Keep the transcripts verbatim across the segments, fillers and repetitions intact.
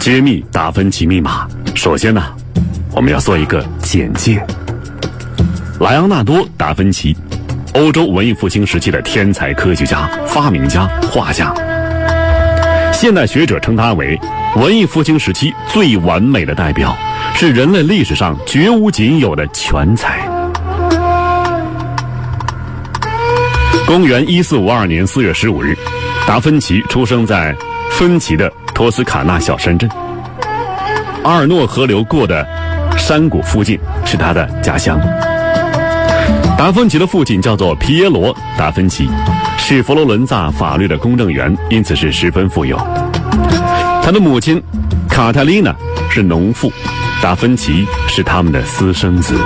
揭秘达芬奇密码。首先呢，我们要做一个简介。莱昂纳多·达芬奇，欧洲文艺复兴时期的天才科学家、发明家、画家。现代学者称他为文艺复兴时期最完美的代表，是人类历史上绝无仅有的全才。公元一四五二年四月十五日，达芬奇出生在芬奇的托斯卡纳小山镇。阿尔诺河流过的山谷附近是他的家乡。达芬奇的父亲叫做皮耶罗·达芬奇，是佛罗伦萨法律的公证员，因此是十分富有。他的母亲卡泰丽娜是农妇，达芬奇是他们的私生子。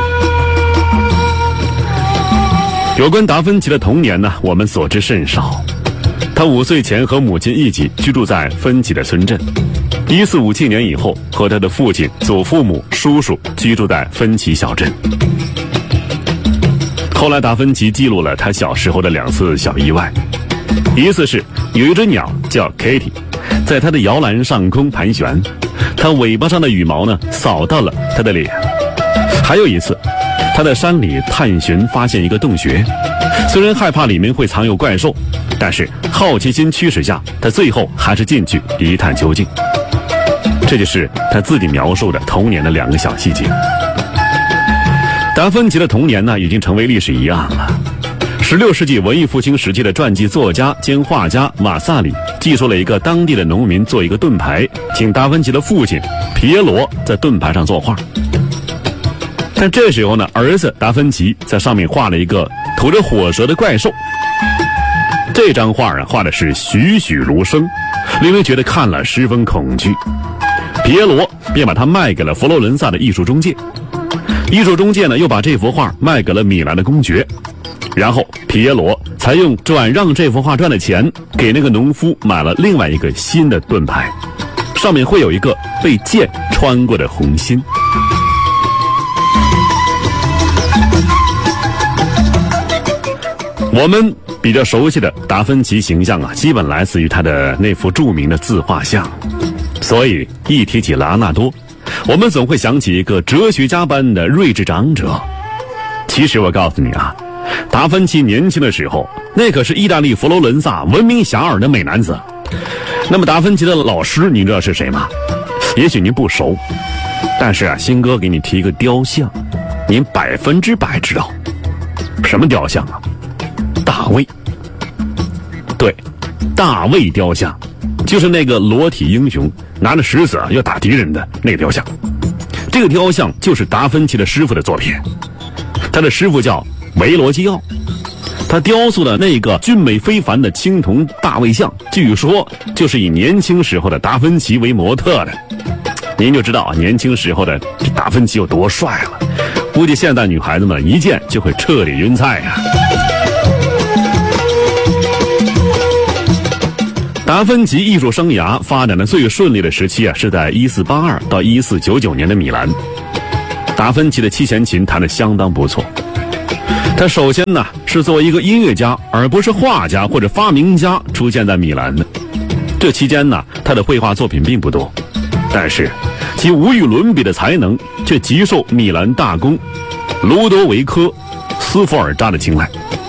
有关达芬奇的童年呢，我们所知甚少。他五岁前和母亲一起居住在芬奇的村镇，一四五七年以后和他的父亲、祖父母、叔叔居住在芬奇小镇。后来达芬奇记录了他小时候的两次小意外，一次是有一只鸟叫 Kitty， 在他的摇篮上空盘旋，它尾巴上的羽毛呢扫到了他的脸。还有一次，他在山里探寻发现一个洞穴，虽然害怕里面会藏有怪兽，但是好奇心驱使下，他最后还是进去一探究竟。这就是他自己描述的童年的两个小细节。达芬奇的童年呢，已经成为历史疑案了。十六世纪文艺复兴时期的传记作家兼画家瓦萨里记述了一个当地的农民做一个盾牌，请达芬奇的父亲皮耶罗在盾牌上作画。但这时候呢，儿子达芬奇在上面画了一个吐着火舌的怪兽。这张画啊，画的是栩栩如生，令人觉得看了十分恐惧。皮耶罗便把它卖给了佛罗伦萨的艺术中介，艺术中介呢又把这幅画卖给了米兰的公爵，然后皮耶罗才用转让这幅画赚的钱给那个农夫买了另外一个新的盾牌，上面会有一个被剑穿过的红心。我们比较熟悉的达芬奇形象啊，基本来自于他的那幅著名的自画像。所以一提起莱昂纳多，我们总会想起一个哲学家般的睿智长者。其实我告诉你啊，达芬奇年轻的时候，那可是意大利佛罗伦萨闻名遐迩的美男子。那么达芬奇的老师你知道是谁吗？也许您不熟，但是啊，新哥给你提一个雕像，您百分之百知道。什么雕像啊？大卫。对，大卫雕像，就是那个裸体英雄拿着石子啊要打敌人的那个雕像。这个雕像就是达芬奇的师傅的作品，他的师傅叫维罗基奥，他雕塑的那个俊美非凡的青铜大卫像，据说就是以年轻时候的达芬奇为模特的。您就知道年轻时候的达芬奇有多帅了，估计现在女孩子们一见就会彻底晕菜呀、啊。达芬奇艺术生涯发展的最顺利的时期啊，是在一四八二到一四九九年的米兰。达芬奇的七弦琴弹得相当不错。他首先呢是作为一个音乐家，而不是画家或者发明家出现在米兰的。这期间呢，他的绘画作品并不多，但是其无与伦比的才能却极受米兰大公卢多维科·斯福尔扎的青睐。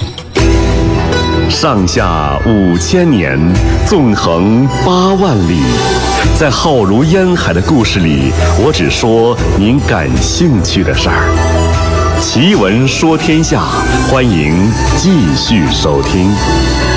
上下五千年，纵横八万里，在浩如烟海的故事里，我只说您感兴趣的事儿。奇闻说天下，欢迎继续收听。